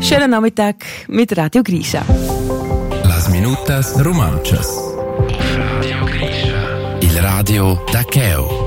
Schönen Nachmittag mit Radio Grisha. Las minutas romanchas. Radio Grisha. Il radio da Cheo.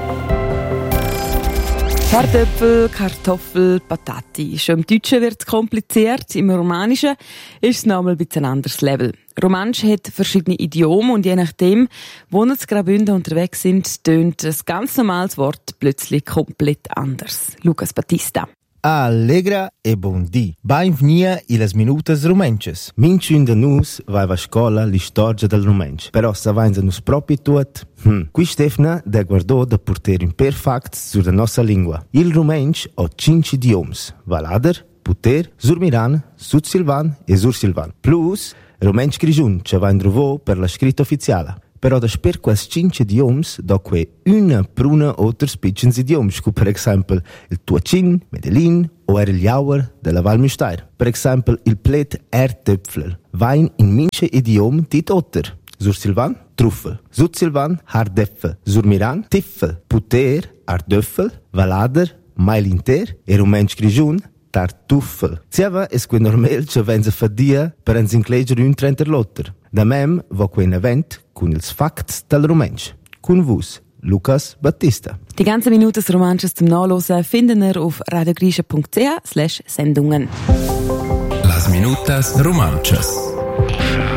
Kartoffel, Kartoffel, Patati. Schon im Deutschen wird es kompliziert, im Romanischen ist es noch einmal ein bisschen ein anderes Level. Romansch hat verschiedene Idiome und je nachdem, wo wir zu Graubünden unterwegs sind, tönt ein ganz normales Wort plötzlich komplett anders. Lucas Battista. Allegra e bon dì. Benvenuti in las minutas romanches. Minciun de nus vai a scola l'istorgia del romanch. Però s'avanza nus propi tuot. Qui Stefna de guardò de porter in perfect sur la nostra lingua. Il romanch ha 5 idioms. Valader, puter, surmiran, sudsilvan e sursilvan. Plus romanch grigiun, ce va indrovò per la scritta ufficiale. Però da per quels 5 idioms da que una pruna otters piccins idioms, come per esempio il Tuacin, Medellin o il Jauer della Val Müstair. Per esempio il plet Erdöpfler. Wein in minche idiom dit otter. Sursilvan, Truffel. Sudsilvan, Hardeffel. Surmiran, Tiffel. Puter, Ardöffel. Valader, Mailinter. E Rumensch grigiun, Tartuffel. Zieva es que normal che venza fadia per ens incleger un trenterlotter. Da mem va que un event con ils facts del romansch. Con vus, Lucas Battista. Die ganzen Minuten des Romanches zum Nachlesen finden ihr auf radiogrisha.ch/Sendungen. Las minutas romanchas.